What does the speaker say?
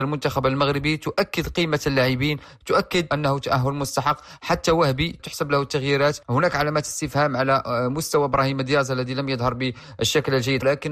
المنتخب المغربي تؤكد قيمة اللاعبين، تؤكد أنه تأهل مستحق. حتى وهبي تحسب له التغييرات. هناك علامات استفهام على مستوى إبراهيم دياز الذي لم يظهر بالشكل الجيد، لكن